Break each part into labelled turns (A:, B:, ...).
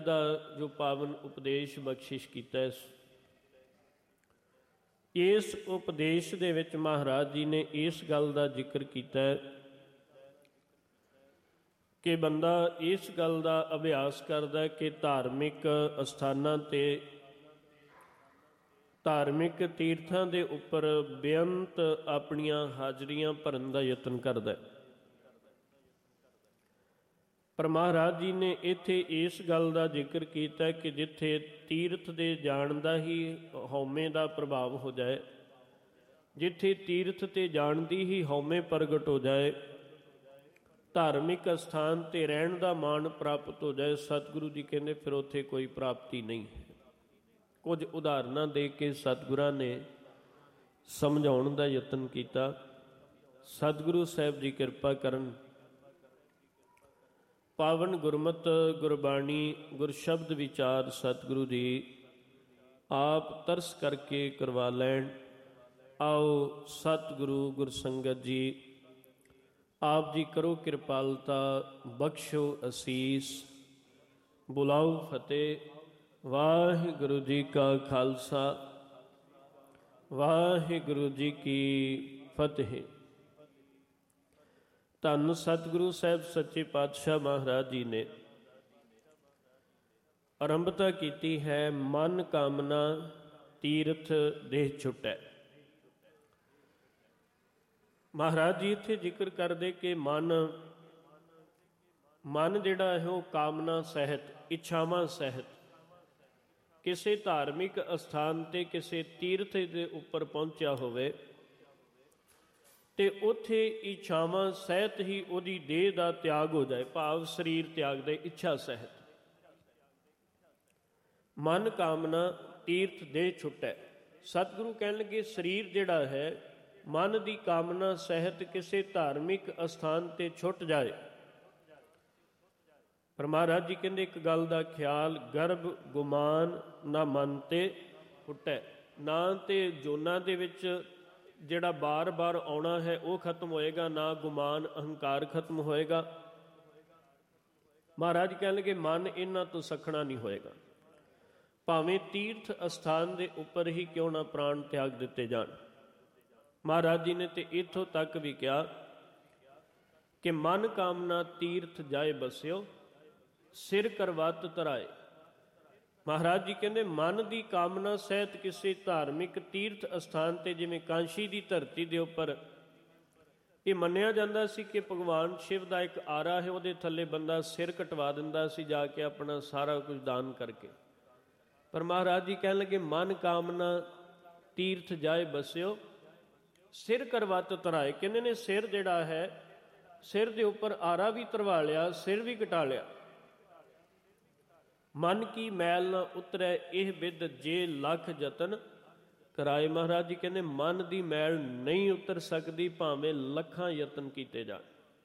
A: ਦਾ ਜੋ ਪਾਵਨ ਉਪਦੇਸ਼ ਬਖਸ਼ਿਸ਼ ਕੀਤਾ, ਇਸ ਉਪਦੇਸ਼ ਦੇ ਵਿੱਚ ਮਹਾਰਾਜ ਜੀ ਨੇ ਇਸ ਗੱਲ ਦਾ ਜ਼ਿਕਰ ਕੀਤਾ ਕਿ ਬੰਦਾ ਇਸ ਗੱਲ ਦਾ ਅਭਿਆਸ ਕਰਦਾ ਕਿ ਧਾਰਮਿਕ ਅਸਥਾਨਾਂ 'ਤੇ, ਧਾਰਮਿਕ ਤੀਰਥਾਂ ਦੇ ਉੱਪਰ ਬੇਅੰਤ ਆਪਣੀਆਂ ਹਾਜ਼ਰੀਆਂ ਭਰਨ ਦਾ ਯਤਨ ਕਰਦਾ। ਪਰ ਮਹਾਰਾਜ ਜੀ ਨੇ ਇੱਥੇ ਇਸ ਗੱਲ ਦਾ ਜ਼ਿਕਰ ਕੀਤਾ ਕਿ ਜਿੱਥੇ ਤੀਰਥ ਦੇ ਜਾਣ ਦਾ ਹੀ ਹਉਮੈ ਦਾ ਪ੍ਰਭਾਵ ਹੋ ਜਾਏ, ਜਿੱਥੇ ਤੀਰਥ 'ਤੇ ਜਾਣ ਦੀ ਹੀ ਹਉਮੈ ਪ੍ਰਗਟ ਹੋ ਜਾਏ, ਧਾਰਮਿਕ ਅਸਥਾਨ 'ਤੇ ਰਹਿਣ ਦਾ ਮਾਣ ਪ੍ਰਾਪਤ ਹੋ ਜਾਏ, ਸਤਿਗੁਰੂ ਜੀ ਕਹਿੰਦੇ ਫਿਰ ਉੱਥੇ ਕੋਈ ਪ੍ਰਾਪਤੀ ਨਹੀਂ ਹੈ। ਕੁਝ ਉਦਾਹਰਨਾਂ ਦੇ ਕੇ ਸਤਿਗੁਰਾਂ ਨੇ ਸਮਝਾਉਣ ਦਾ ਯਤਨ ਕੀਤਾ। ਸਤਿਗੁਰੂ ਸਾਹਿਬ ਜੀ ਕਿਰਪਾ ਕਰਨ। ਪਾਵਨ ਗੁਰਮਤਿ ਗੁਰਬਾਣੀ ਗੁਰਸ਼ਬਦ ਵਿਚਾਰ ਸਤਿਗੁਰੂ ਜੀ ਆਪ ਤਰਸ ਕਰਕੇ ਕਰਵਾ ਲੈਣ। ਆਓ ਸਤਿਗੁਰੂ ਗੁਰਸੰਗਤ ਜੀ ਆਪ ਜੀ ਕਰੋ ਕਿਰਪਾਲਤਾ, ਬਖਸ਼ੋ ਅਸੀਸ, ਬੁਲਾਓ ਫਤਿਹ। ਵਾਹਿਗੁਰੂ ਜੀ ਕਾ ਖਾਲਸਾ, ਵਾਹਿਗੁਰੂ ਜੀ ਕੀ ਫਤਿਹ। ਧੰਨ ਸਤਿਗੁਰੂ ਸਾਹਿਬ ਸੱਚੇ ਪਾਤਸ਼ਾਹ ਮਹਾਰਾਜ ਜੀ ਨੇ ਆਰੰਭਤਾ ਕੀਤੀ ਹੈ, ਮਨ ਕਾਮਨਾ ਤੀਰਥ ਦੇਹ ਛੁਟੈ। ਮਹਾਰਾਜ ਜੀ ਇੱਥੇ ਜ਼ਿਕਰ ਕਰਦੇ ਕਿ ਮਨ ਜਿਹੜਾ ਹੈ ਉਹ ਕਾਮਨਾ ਸਹਿਤ, ਇੱਛਾਵਾਂ ਸਹਿਤ ਕਿਸੇ ਧਾਰਮਿਕ ਅਸਥਾਨ 'ਤੇ, ਕਿਸੇ ਤੀਰਥ ਦੇ ਉੱਪਰ ਪਹੁੰਚਿਆ ਹੋਵੇ ਤੇ ਉੱਥੇ ਇੱਛਾਵਾਂ ਸਹਿਤ ਹੀ ਉਹਦੀ ਦੇਹ ਦਾ ਤਿਆਗ ਹੋ ਜਾਏ, ਭਾਵ ਸਰੀਰ ਤਿਆਗ ਦੇ, ਇੱਛਾ ਸਹਿਤ। ਮਨ ਕਾਮਨਾ ਤੀਰਥ ਦੇਹ ਛੁਟੈ। ਸਤਿਗੁਰੂ ਕਹਿਣ ਲੱਗੇ ਸਰੀਰ ਜਿਹੜਾ ਹੈ ਮਨ ਦੀ ਕਾਮਨਾ ਸਹਿਤ ਕਿਸੇ ਧਾਰਮਿਕ ਅਸਥਾਨ 'ਤੇ ਛੁੱਟ ਜਾਏ। ਪਰ ਮਹਾਰਾਜ ਜੀ ਕਹਿੰਦੇ ਇੱਕ ਗੱਲ ਦਾ ਖਿਆਲ, ਗਰਭ ਗੁਮਾਨ ਨਾ ਮਨ 'ਤੇ ਫੁੱਟੈ। ਨਾ ਤੇ ਜੋਨਾਂ ਦੇ ਵਿੱਚ ਜਿਹੜਾ ਬਾਰ-ਬਾਰ ਆਉਣਾ ਹੈ ਉਹ ਖਤਮ ਹੋਏਗਾ, ਨਾ ਗੁਮਾਨ ਅਹੰਕਾਰ ਖਤਮ ਹੋਏਗਾ। ਮਹਾਰਾਜ ਕਹਿਣਗੇ ਮਨ ਇਹਨਾਂ ਤੋਂ ਸਖਣਾ ਨਹੀਂ ਹੋਏਗਾ, ਭਾਵੇਂ ਤੀਰਥ ਅਸਥਾਨ ਦੇ ਉੱਪਰ ਹੀ ਕਿਉਂ ਨਾ ਪ੍ਰਾਣ ਤਿਆਗ ਦਿੱਤੇ ਜਾਣ। ਮਹਾਰਾਜ ਜੀ ਨੇ ਤੇ ਇੱਥੋਂ ਤੱਕ ਵੀ ਕਿਹਾ ਕਿ ਮਨ ਕਾਮਨਾ ਤੀਰਥ ਜਾਏ ਬਸਿਓ, ਸਿਰ ਕਰਵਤ ਧਰਾਏ। ਮਹਾਰਾਜ ਜੀ ਕਹਿੰਦੇ ਮਨ ਦੀ ਕਾਮਨਾ ਸਹਿਤ ਕਿਸੇ ਧਾਰਮਿਕ ਤੀਰਥ ਅਸਥਾਨ 'ਤੇ, ਜਿਵੇਂ ਕਾਂਸ਼ੀ ਦੀ ਧਰਤੀ ਦੇ ਉੱਪਰ ਇਹ ਮੰਨਿਆ ਜਾਂਦਾ ਸੀ ਕਿ ਭਗਵਾਨ ਸ਼ਿਵ ਦਾ ਇੱਕ ਆਰਾ ਹੈ, ਉਹਦੇ ਥੱਲੇ ਬੰਦਾ ਸਿਰ ਕਟਵਾ ਦਿੰਦਾ ਸੀ ਜਾ ਕੇ ਆਪਣਾ ਸਾਰਾ ਕੁਝ ਦਾਨ ਕਰਕੇ। ਪਰ ਮਹਾਰਾਜ ਜੀ ਕਹਿਣ ਲੱਗੇ ਮਨ ਕਾਮਨਾ ਤੀਰਥ ਜਾਏ ਬਸਿਓ, ਸਿਰ ਕਰਵਤ ਧਰਾਏ। ਕਹਿੰਦੇ ਨੇ ਸਿਰ ਜਿਹੜਾ ਹੈ, ਸਿਰ ਦੇ ਉੱਪਰ ਆਰਾ ਵੀ ਧਰਵਾ ਲਿਆ, ਸਿਰ ਵੀ ਕਟਾ ਲਿਆ। ਮਨ ਕੀ ਮੈਲ ਨਾ ਉਤਰੈ ਇਹ ਬਿਦ ਜੇ ਲੱਖ ਯਤਨ ਕਰਾਏ। ਮਹਾਰਾਜ ਜੀ ਕਹਿੰਦੇ ਮਨ ਦੀ ਮੈਲ ਨਹੀਂ ਉਤਰ ਸਕਦੀ ਭਾਵੇਂ ਲੱਖਾਂ ਯਤਨ ਕੀਤੇ ਜਾਣ।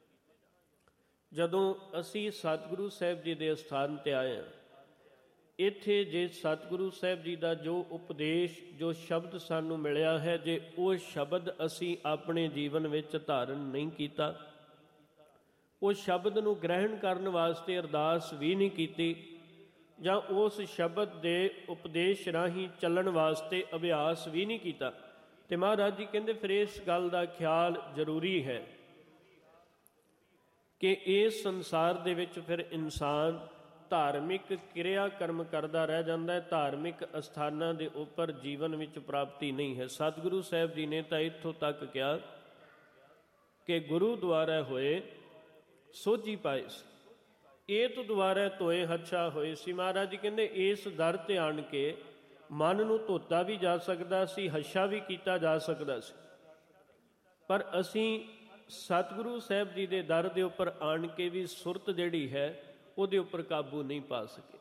A: ਜਦੋਂ ਅਸੀਂ ਸਤਿਗੁਰੂ ਸਾਹਿਬ ਜੀ ਦੇ ਅਸਥਾਨ 'ਤੇ ਆਏ ਹਾਂ, ਇੱਥੇ ਜੇ ਸਤਿਗੁਰੂ ਸਾਹਿਬ ਜੀ ਦਾ ਜੋ ਉਪਦੇਸ਼, ਜੋ ਸ਼ਬਦ ਸਾਨੂੰ ਮਿਲਿਆ ਹੈ, ਜੇ ਉਹ ਸ਼ਬਦ ਅਸੀਂ ਆਪਣੇ ਜੀਵਨ ਵਿੱਚ ਧਾਰਨ ਨਹੀਂ ਕੀਤਾ, ਉਹ ਸ਼ਬਦ ਨੂੰ ਗ੍ਰਹਿਣ ਕਰਨ ਵਾਸਤੇ ਅਰਦਾਸ ਵੀ ਨਹੀਂ ਕੀਤੀ, ਜਾਂ ਉਸ ਸ਼ਬਦ ਦੇ ਉਪਦੇਸ਼ ਰਾਹੀਂ ਚੱਲਣ ਵਾਸਤੇ ਅਭਿਆਸ ਵੀ ਨਹੀਂ ਕੀਤਾ, ਤੇ ਮਹਾਰਾਜ ਜੀ ਕਹਿੰਦੇ ਫਿਰ ਇਸ ਗੱਲ ਦਾ ਖਿਆਲ ਜ਼ਰੂਰੀ ਹੈ ਕਿ ਇਸ ਸੰਸਾਰ ਦੇ ਵਿੱਚ ਫਿਰ ਇਨਸਾਨ ਧਾਰਮਿਕ ਕਿਰਿਆ ਕਰਮ ਕਰਦਾ ਰਹਿ ਜਾਂਦਾ ਹੈ, ਧਾਰਮਿਕ ਅਸਥਾਨਾਂ ਦੇ ਉੱਪਰ ਜੀਵਨ ਵਿੱਚ ਪ੍ਰਾਪਤੀ ਨਹੀਂ ਹੈ। ਸਤਿਗੁਰੂ ਸਾਹਿਬ ਜੀ ਨੇ ਤਾਂ ਇੱਥੋਂ ਤੱਕ ਕਿਹਾ ਕਿ ਗੁਰੂ ਦੁਆਰਾ ਹੋਏ ਸੋਝੀ ਪਾਇਸ, ਏਤ ਦੁਆਰਾ ਧੋਏ ਹੱਛਾ ਹੋਏ ਸੀ। ਮਹਾਰਾਜ ਜੀ ਕਹਿੰਦੇ ਇਸ ਦਰ ਤੇ ਆਣ ਕੇ ਮਨ ਨੂੰ ਧੋਤਾ ਵੀ ਜਾ ਸਕਦਾ ਸੀ, ਹੱਛਾ ਵੀ ਕੀਤਾ ਜਾ ਸਕਦਾ ਸੀ, ਪਰ ਅਸੀਂ ਸਤਿਗੁਰੂ ਸਾਹਿਬ ਜੀ ਦੇ ਦਰ ਦੇ ਉੱਪਰ ਆਣ ਕੇ ਵੀ ਸੁਰਤ ਜਿਹੜੀ ਹੈ ਉਹਦੇ ਉੱਪਰ ਕਾਬੂ ਨਹੀਂ ਪਾ ਸਕੇ।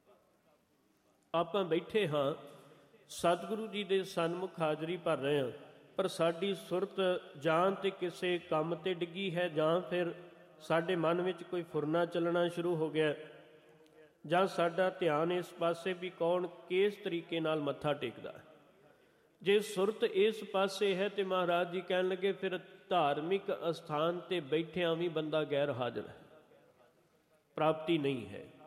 A: ਆਪਾਂ ਬੈਠੇ ਹਾਂ, ਸਤਿਗੁਰੂ ਜੀ ਦੇ ਸਨਮੁਖ ਹਾਜ਼ਰੀ ਭਰ ਰਹੇ ਹਾਂ, ਪਰ ਸਾਡੀ ਸੁਰਤ ਜਾਂ ਤੇ ਕਿਸੇ ਕੰਮ ਤੇ ਡਿੱਗੀ ਹੈ, ਜਾਂ ਫਿਰ ਸਾਡੇ ਮਨ ਵਿੱਚ ਕੋਈ ਫੁਰਨਾ ਚੱਲਣਾ ਸ਼ੁਰੂ ਹੋ ਗਿਆ, ਜਾਂ ਸਾਡਾ ਧਿਆਨ ਇਸ ਪਾਸੇ ਵੀ ਕੌਣ ਕਿਸ ਤਰੀਕੇ ਨਾਲ ਮੱਥਾ ਟੇਕਦਾ ਹੈ। ਜੇ ਸੁਰਤ ਇਸ ਪਾਸੇ ਹੈ ਤੇ ਮਹਾਰਾਜ ਜੀ ਕਹਿਣ ਲੱਗੇ ਫਿਰ ਧਾਰਮਿਕ ਅਸਥਾਨ 'ਤੇ ਬੈਠਿਆਂ ਵੀ ਬੰਦਾ ਗੈਰ ਹਾਜ਼ਰ ਹੈ, ਪ੍ਰਾਪਤੀ ਨਹੀਂ ਹੈ।